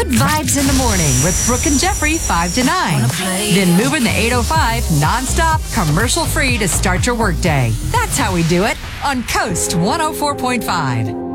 vibes in the morning with Brooke and Jeffrey 5 to 9. Then moving the 805 nonstop, commercial free to start your workday. That's how we do it on Coast 104.5.